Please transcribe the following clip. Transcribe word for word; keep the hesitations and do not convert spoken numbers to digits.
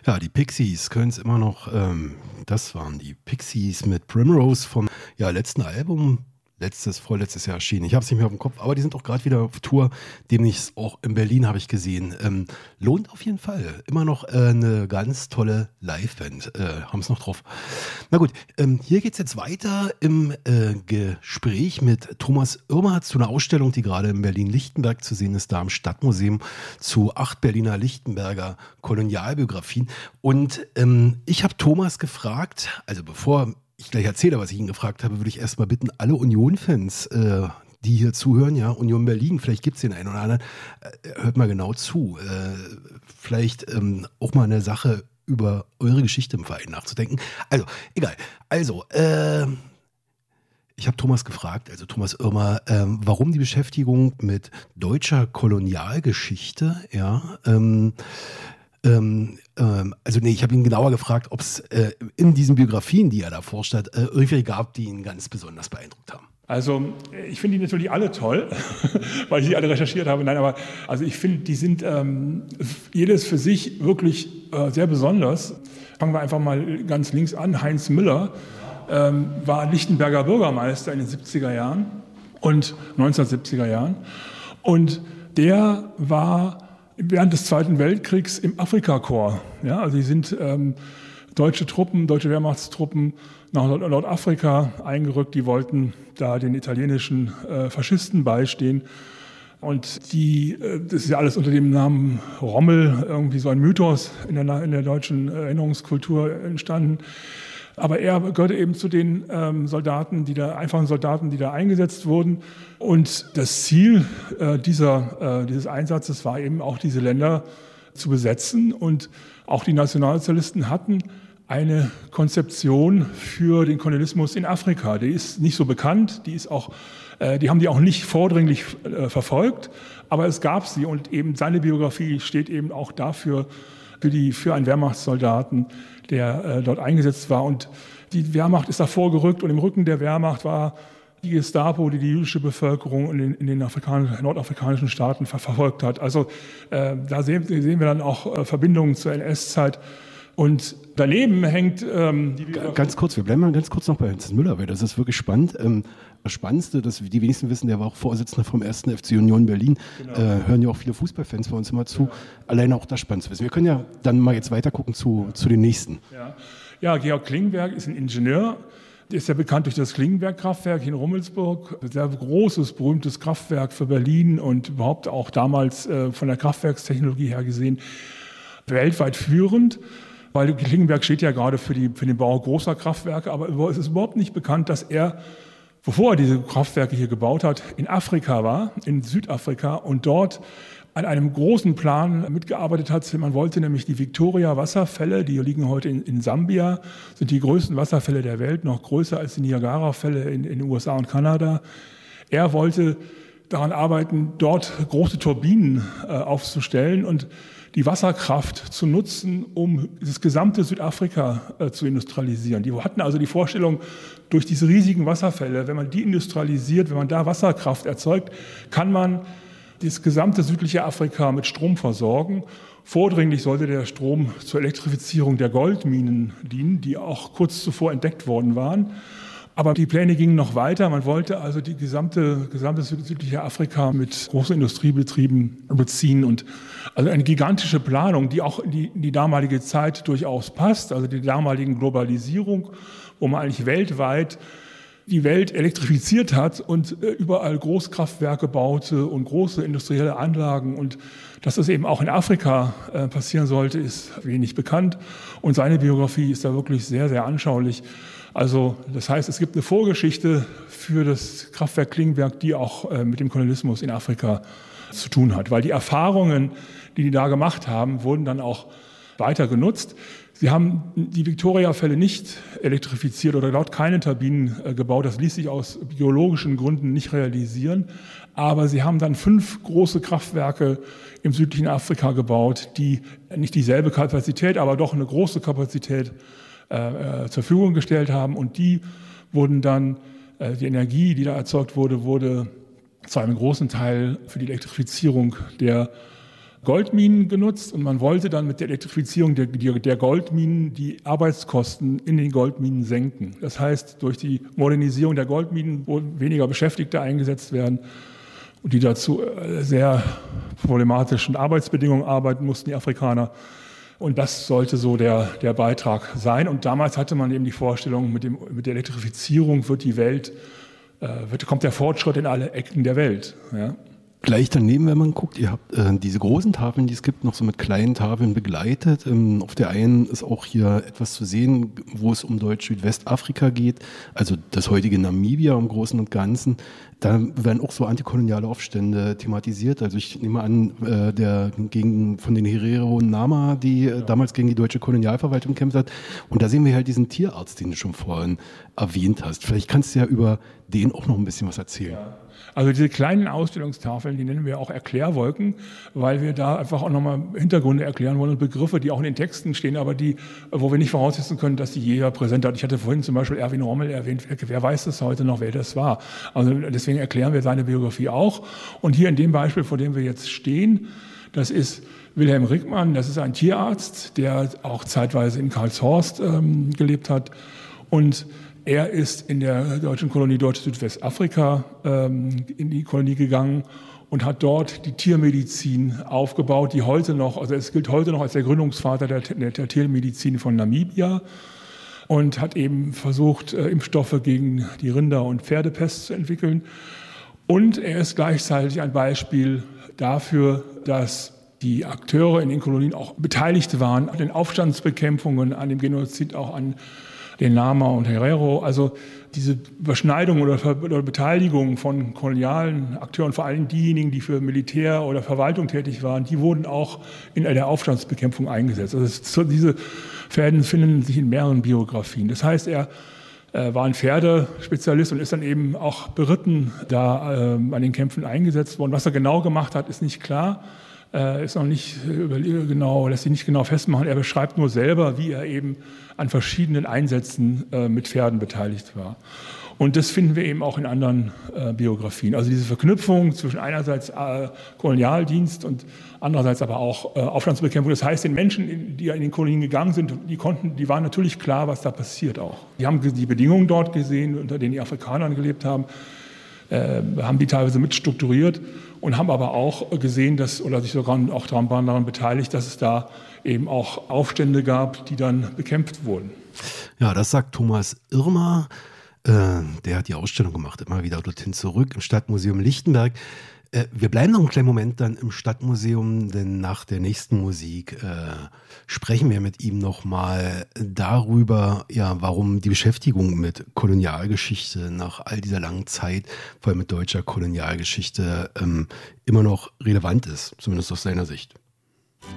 Ja, die Pixies können es immer noch. Ähm, das waren die Pixies mit Primrose vom ja, letzten Album. Letztes, vorletztes Jahr erschienen. Ich habe es nicht mehr auf dem Kopf, aber die sind auch gerade wieder auf Tour. Demnächst auch in Berlin habe ich gesehen. Ähm, lohnt auf jeden Fall. Immer noch äh, eine ganz tolle Liveband. Äh, haben es noch drauf. Na gut, ähm, hier geht es jetzt weiter im äh, Gespräch mit Thomas Irmer zu einer Ausstellung, die gerade in Berlin-Lichtenberg zu sehen ist, da im Stadtmuseum zu acht Berliner Lichtenberger Kolonialbiografien. Und ähm, ich habe Thomas gefragt, also bevor ich gleich erzähle, was ich ihn gefragt habe, würde ich erstmal bitten, alle Union-Fans, äh, die hier zuhören, ja, Union Berlin, vielleicht gibt es den einen oder anderen, äh, hört mal genau zu. Äh, vielleicht ähm, auch mal eine Sache über eure Geschichte im Verein nachzudenken. Also, egal. Also, äh, ich habe Thomas gefragt, also Thomas Irmer, ähm, warum die Beschäftigung mit deutscher Kolonialgeschichte, ja, ähm, Ähm, ähm, also nee, ich habe ihn genauer gefragt, ob es äh, in diesen Biografien, die er da forscht hat, äh, irgendwelche gab, die ihn ganz besonders beeindruckt haben. Also ich finde die natürlich alle toll, weil ich sie alle recherchiert habe. Nein, aber also ich finde, die sind ähm, jedes für sich wirklich äh, sehr besonders. Fangen wir einfach mal ganz links an. Heinz Müller ähm, war Lichtenberger Bürgermeister in den siebziger Jahren und neunzehnhundertsiebziger Jahren. Und der war während des Zweiten Weltkriegs im Afrikakorps. Ja, also die sind ähm, deutsche Truppen, deutsche Wehrmachtstruppen nach Nord- Nordafrika eingerückt. Die wollten da den italienischen äh, Faschisten beistehen. Und die, äh, das ist ja alles unter dem Namen Rommel, irgendwie so ein Mythos in der, in der deutschen Erinnerungskultur entstanden. Aber er gehörte eben zu den ähm, Soldaten, die da, einfachen Soldaten, die da eingesetzt wurden. Und das Ziel äh, dieser, äh, dieses Einsatzes war eben auch, diese Länder zu besetzen. Und auch die Nationalsozialisten hatten eine Konzeption für den Kolonialismus in Afrika. Die ist nicht so bekannt, die ist auch, äh, die haben die auch nicht vordringlich äh, verfolgt, aber es gab sie. Und eben seine Biografie steht eben auch dafür, für, die, für einen Wehrmachtssoldaten, der äh, dort eingesetzt war. Und die Wehrmacht ist davor gerückt und im Rücken der Wehrmacht war die Gestapo, die die jüdische Bevölkerung in den, in den Afrikan- nordafrikanischen Staaten ver- verfolgt hat. Also äh, da sehen, sehen wir dann auch äh, Verbindungen zur N S-Zeit. Und daneben hängt ähm, die Ganz kurz, wir bleiben mal ganz kurz noch bei Heinz Müller, weil das ist wirklich spannend. Ähm, das Spannendste, dass die wenigsten wissen, der war auch Vorsitzender vom ersten F C Union Berlin. Genau. Äh, hören ja auch viele Fußballfans bei uns immer zu. Ja. Alleine auch das Spannendste wissen. Wir können ja dann mal jetzt weiter gucken zu, zu den nächsten. Ja. ja, Georg Klingenberg ist ein Ingenieur. Der ist ja bekannt durch das Klingenberg-Kraftwerk in Rummelsburg. Ein sehr großes, berühmtes Kraftwerk für Berlin und überhaupt auch damals äh, von der Kraftwerkstechnologie her gesehen weltweit führend. Weil Klingenberg steht ja gerade für, die, für den Bau großer Kraftwerke, aber es ist überhaupt nicht bekannt, dass er, bevor er diese Kraftwerke hier gebaut hat, in Afrika war, in Südafrika und dort an einem großen Plan mitgearbeitet hat. Man wollte nämlich die Victoria-Wasserfälle, die liegen heute in, in Sambia, sind die größten Wasserfälle der Welt, noch größer als die Niagara-Fälle in, in den U S A und Kanada. Er wollte daran arbeiten, dort große Turbinen äh, aufzustellen und die Wasserkraft zu nutzen, um das gesamte Südafrika äh, zu industrialisieren. Die hatten also die Vorstellung, durch diese riesigen Wasserfälle, wenn man die industrialisiert, wenn man da Wasserkraft erzeugt, kann man das gesamte südliche Afrika mit Strom versorgen. Vordringlich sollte der Strom zur Elektrifizierung der Goldminen dienen, die auch kurz zuvor entdeckt worden waren. Aber die Pläne gingen noch weiter. Man wollte also die gesamte, gesamte südliche Afrika mit großen Industriebetrieben beziehen. Und also eine gigantische Planung, die auch in die, in die damalige Zeit durchaus passt, also die damaligen Globalisierung, wo man eigentlich weltweit die Welt elektrifiziert hat und überall Großkraftwerke baute und große industrielle Anlagen. Und dass das eben auch in Afrika äh, passieren sollte, ist wenig bekannt. Und seine Biografie ist da wirklich sehr, sehr anschaulich. Also das heißt, es gibt eine Vorgeschichte für das Kraftwerk Klingenberg, die auch äh, mit dem Kolonialismus in Afrika zu tun hat. Weil die Erfahrungen, die die da gemacht haben, wurden dann auch weiter genutzt. Sie haben die Victoria-Fälle nicht elektrifiziert oder dort keine Turbinen äh, gebaut. Das ließ sich aus biologischen Gründen nicht realisieren. Aber sie haben dann fünf große Kraftwerke im südlichen Afrika gebaut, die nicht dieselbe Kapazität, aber doch eine große Kapazität äh, zur Verfügung gestellt haben. Und die wurden dann, äh, die Energie, die da erzeugt wurde, wurde zu einem großen Teil für die Elektrifizierung der Goldminen genutzt und man wollte dann mit der Elektrifizierung der, der Goldminen die Arbeitskosten in den Goldminen senken. Das heißt, durch die Modernisierung der Goldminen, wo weniger Beschäftigte eingesetzt werden und die dazu sehr problematischen Arbeitsbedingungen arbeiten mussten, die Afrikaner. Und das sollte so der, der Beitrag sein. Und damals hatte man eben die Vorstellung, mit, dem, mit der Elektrifizierung wird die Welt, äh, wird, kommt der Fortschritt in alle Ecken der Welt. Ja. Gleich daneben, wenn man guckt, ihr habt äh, diese großen Tafeln, die es gibt, noch so mit kleinen Tafeln begleitet. Ähm, auf der einen ist auch hier etwas zu sehen, wo es um Deutsch-Südwestafrika geht, also das heutige Namibia im Großen und Ganzen. Da werden auch so antikoloniale Aufstände thematisiert. Also ich nehme an, äh, der gegen, von den Herero und Nama, die äh, damals gegen die deutsche Kolonialverwaltung gekämpft hat. Und da sehen wir halt diesen Tierarzt, den du schon vorhin erwähnt hast. Vielleicht kannst du ja über den auch noch ein bisschen was erzählen. Ja. Also diese kleinen Ausstellungstafeln, die nennen wir auch Erklärwolken, weil wir da einfach auch nochmal Hintergründe erklären wollen und Begriffe, die auch in den Texten stehen, aber die, wo wir nicht voraussetzen können, dass die jeder präsent hat. Ich hatte vorhin zum Beispiel Erwin Rommel erwähnt, wer weiß das heute noch, wer das war. Also deswegen erklären wir seine Biografie auch. Und hier in dem Beispiel, vor dem wir jetzt stehen, das ist Wilhelm Rickmann, das ist ein Tierarzt, der auch zeitweise in Karlshorst ähm, gelebt hat. Und er ist in der deutschen Kolonie Deutsch-Südwestafrika ähm, in die Kolonie gegangen und hat dort die Tiermedizin aufgebaut, die heute noch, also es gilt heute noch als der Gründungsvater der, der, der Tiermedizin von Namibia und hat eben versucht, äh, Impfstoffe gegen die Rinder- und Pferdepest zu entwickeln. Und er ist gleichzeitig ein Beispiel dafür, dass die Akteure in den Kolonien auch beteiligt waren an den Aufstandsbekämpfungen, an dem Genozid, auch an den Nama und Herero. Also diese Überschneidung oder, oder Beteiligung von kolonialen Akteuren, vor allem diejenigen, die für Militär oder Verwaltung tätig waren, die wurden auch in der Aufstandsbekämpfung eingesetzt. Also es, diese Fäden finden sich in mehreren Biografien. Das heißt, er äh, war ein Pferdespezialist und ist dann eben auch beritten da äh, an den Kämpfen eingesetzt worden. Was er genau gemacht hat, ist nicht klar. Äh, ist noch nicht äh, genau, lässt sich nicht genau festmachen. Er beschreibt nur selber, wie er eben an verschiedenen Einsätzen äh, mit Pferden beteiligt war. Und das finden wir eben auch in anderen äh, Biografien. Also diese Verknüpfung zwischen einerseits äh, Kolonialdienst und andererseits aber auch äh, Aufstandsbekämpfung. Das heißt, den Menschen, die in den Kolonien gegangen sind, die konnten, die waren natürlich klar, was da passiert auch. Die haben die Bedingungen dort gesehen, unter denen die Afrikaner gelebt haben, äh, haben die teilweise mitstrukturiert und haben aber auch gesehen, dass, oder sich sogar auch daran, daran beteiligt, dass es da eben auch Aufstände gab, die dann bekämpft wurden. Ja, das sagt Thomas Irmer. Äh, der hat die Ausstellung gemacht, immer wieder dorthin zurück im Stadtmuseum Lichtenberg. Äh, wir bleiben noch einen kleinen Moment dann im Stadtmuseum, denn nach der nächsten Musik äh, sprechen wir mit ihm nochmal darüber, ja, warum die Beschäftigung mit Kolonialgeschichte nach all dieser langen Zeit, vor allem mit deutscher Kolonialgeschichte, ähm, immer noch relevant ist, zumindest aus seiner Sicht.